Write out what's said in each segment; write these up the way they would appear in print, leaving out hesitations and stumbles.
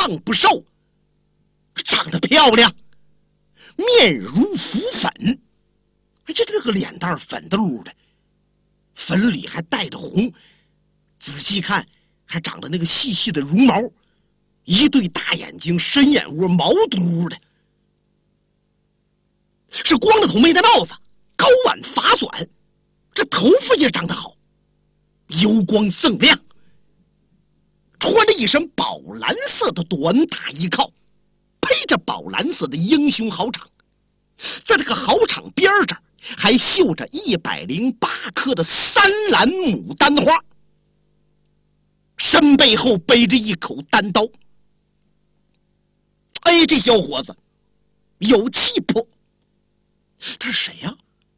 胖不瘦，长得漂亮，面如浮粉。这个脸蛋粉的噜的，粉里还带着红，仔细看还长着那个细细的绒毛，一对大眼睛，深眼窝，毛嘟的，是光着头没戴帽子，高挽发短，这头发也长得好，油光锃亮，穿着一身宝蓝色的短大衣靠，披着宝蓝色的英雄豪场，在这个豪场边这儿还绣着108颗的3蓝牡丹花，身背后背着一口单刀。哎，这小伙子有气魄。他是谁呀？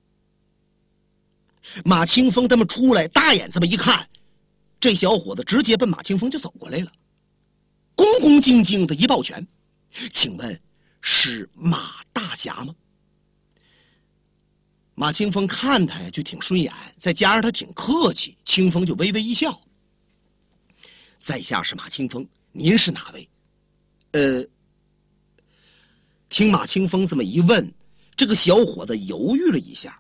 马清风他们出来，大眼这么一看，这小伙子直接奔马清风就走过来了，恭恭敬敬的一抱拳：“请问是马大侠吗？”马清风看他呀就挺顺眼，再加上他挺客气，清风就微微一笑：“在下是马清风，您是哪位？”听马清风这么一问，这个小伙子犹豫了一下：“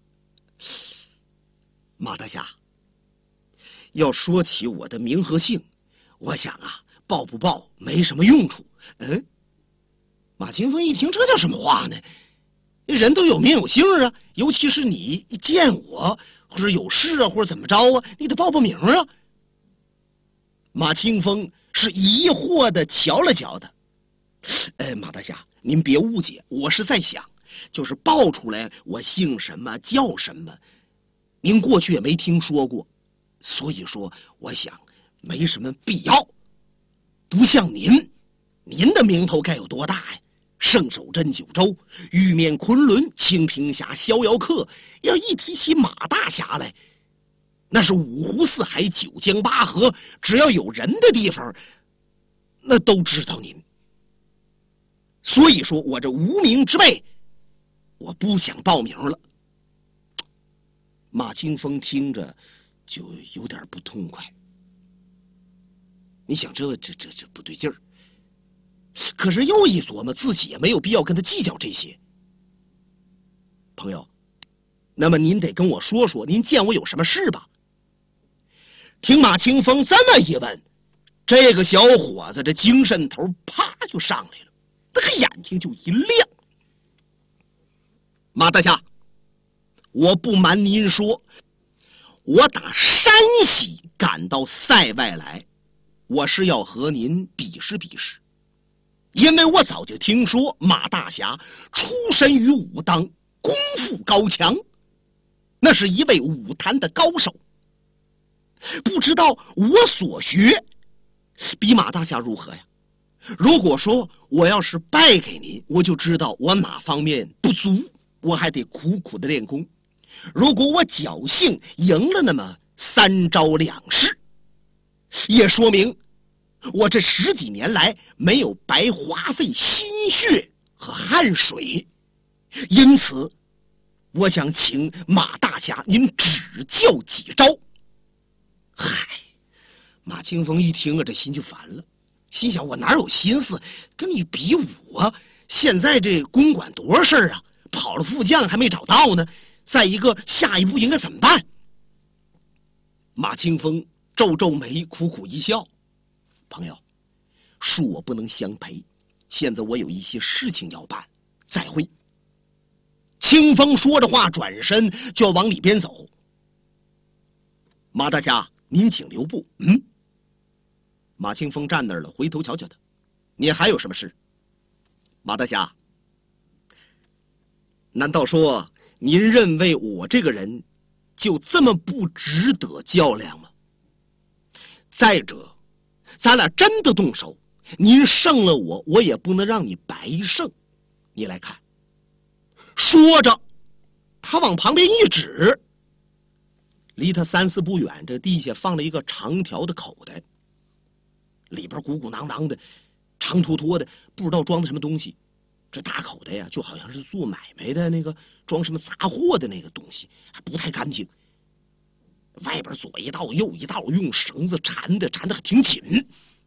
马大侠，要说起我的名和姓，我想啊，报不报没什么用处。”马清风一听，这叫什么话呢？人都有名有姓啊，尤其是你见我或者有事啊，或者怎么着啊，你得报名啊。马清风是疑惑的瞧了瞧他：“马大侠，您别误解，我是在想，就是报出来我姓什么叫什么，您过去也没听说过，所以说我想没什么必要。不像您的名头该有多大呀？圣守镇九州，玉面昆仑，清平峡，逍遥客，要一提起马大侠来，那是五湖四海，九江八河，只要有人的地方，那都知道您。所以说我这无名之辈，我不想报名了。”马清风听着就有点不痛快。你想这不对劲儿，可是又一琢磨，自己也没有必要跟他计较这些。朋友，那么您得跟我说说，您见我有什么事吧？听马清风这么一问，这个小伙子这精神头啪就上来了，那个眼睛就一亮。马大侠，我不瞒您说，我打山西赶到塞外来，我是要和您比试比试。因为我早就听说马大侠出身于武当，功夫高强，那是一位武坛的高手。不知道我所学比马大侠如何呀？如果说我要是败给您，我就知道我哪方面不足，我还得苦苦的练功。如果我侥幸赢了那么3招2式，也说明我这10几年来没有白花费心血和汗水，因此我想请马大侠您指教几招。嗨，马清风一听啊，这心就烦了，心想我哪有心思跟你比武啊？现在这公馆多少事儿啊，跑了副将还没找到呢，再一个下一步应该怎么办？马清风皱皱眉，苦苦一笑：“朋友，恕我不能相陪，现在我有一些事情要办，再会。”清风说着话，转身就要往里边走。马大侠，您请留步。马清风站那儿了，回头瞧瞧他：“你还有什么事？”马大侠，难道说您认为我这个人就这么不值得较量吗？再者，咱俩真的动手，您胜了我，我也不能让你白胜。你来看。说着，他往旁边一指，离他3、4步远，这地下放了一个长条的口袋，里边鼓鼓囊囊的，长坨坨的，不知道装的什么东西。这大口袋呀，就好像是做买卖的那个装什么杂货的那个东西，还不太干净。外边左一道右一道，用绳子缠的还挺紧。